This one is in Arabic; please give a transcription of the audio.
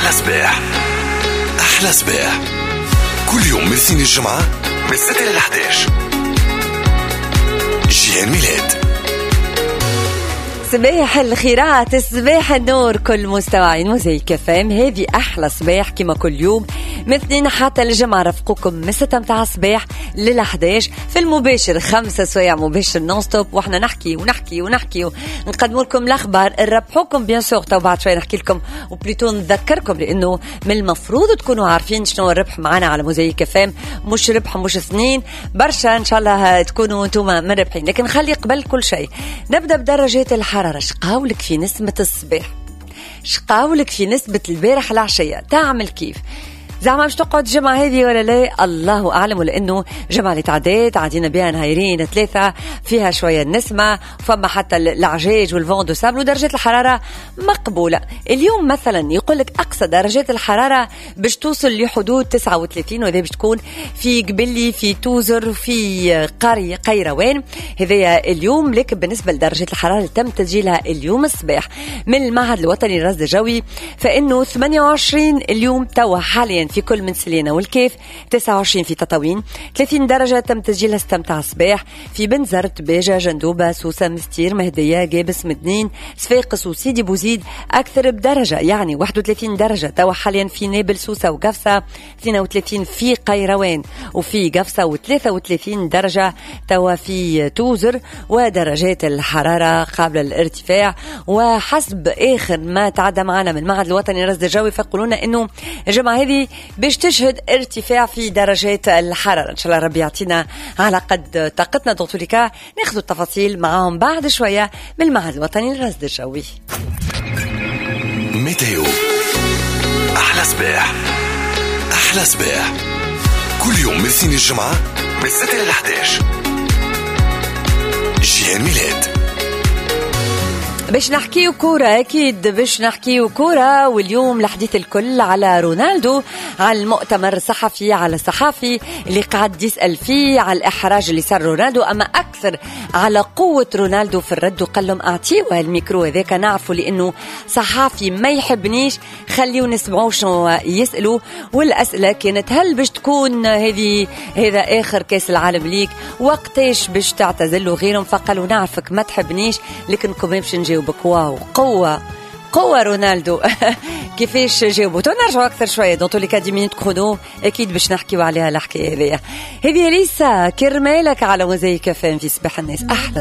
أحلى صباح. أحلى صباح كل يوم من الاثنين الجمعة من 6 ل 11. جيان ميلاد. صباح الخيرات، صباح النور كل مستمعين موزايك فام. هذه أحلى صباح كما كل يوم من اثنين حتى الجمعة. رفقكم من 6 متاع الصباح لل 11 في المباشر، 5 سوايع مباشر نون ستوب، واحنا نحكي ونحكي ونحكي ونقدم لكم الأخبار، نربحوكم بيان سور. تو بعد شوي نحكي لكم وبليتو نذكركم لأنه من المفروض تكونوا عارفين شنو الربح معنا على موزايك فام. مش ربح مش سنين برشا، إن شاء الله تكونوا انتم من ربحين. لكن خلي قبل كل شيء نبدأ بدرجات الحرارة. شقاولك في نسمة الصباح، شقاولك في نسبة البارح العشية، تعمل كيف؟ زعما مش تقعد جمعة هذه ولا لا؟ الله أعلم. لأنه جمعة اللي تعديت عدينا بها نهارين 3 فيها شوية النسمة، فما حتى العجاج والفون دو سابل، ودرجة الحرارة مقبولة. اليوم مثلا يقولك أقصى درجات الحرارة باش توصل لحدود 39، وذي باش تكون في قبلي في توزر في قرية قيروان. هذا اليوم. لكن بالنسبة لدرجة الحرارة اللي تم تسجيلها اليوم الصباح من المعهد الوطني للرصد الجوي، فإنه 28 اليوم توا حاليا في كل من سلينا والكيف، 29 في تطاوين، 30 درجة تم تسجيلها استمتع الصباح في بنزرت باجة جندوبة سوسة مستير مهدية جابس مدنين صفاقس وسيدي بوزيد أكثر بدرجة، يعني 31 درجة توا حاليا في نابل سوسة وقفصة، 32 في قيروان وفي قفصة، و33 درجة توا في توزر. ودرجات الحرارة قابلة للارتفاع، وحسب آخر ما تعدى معنا من المعهد الوطني للرصد الجوي فيقولون إنه الجمعة هذه باش تشهد ارتفاع في درجات الحرارة. إن شاء الله ربي يعطينا على قد طاقتنا. دكتوريكا ناخذ التفاصيل معهم بعد شوية من المعهد الوطني للرصد الجوي. ميتيو. أحلى صباح. أحلى صباح كل يوم من الاثنين الجمعة من 6 ل 11. جيان ميلاد. باش نحكيو كورة، أكيد باش نحكيو كورة. واليوم الحديث الكل على رونالدو، على المؤتمر الصحفي، على الصحافي اللي قاعد يسأل فيه على الإحراج اللي صار رونالدو، أما أكثر على قوة رونالدو في الرد. وقال لهم أعطيوه الميكرو هذاك نعرفوا، لأنه صحافي ما يحبنيش، خليو نسمعوا شنو يسألوا. والأسئلة كانت هل باش تكون هذا آخر كاس العالم ليك، وقتاش باش تعتزل وغيرهم. فقالوا نعرفك ما تحبنيش لكن كمان باش نجاوبك. واو، قوة رونالدو. كيفاش جاوبوا؟ نرجعوا أكثر شوية دون طول كادي مينوت كرونو، أكيد باش نحكيوا عليها الحكاية هذه. ليسا كرمالك على موزايك فام في صباح الناس. أحلى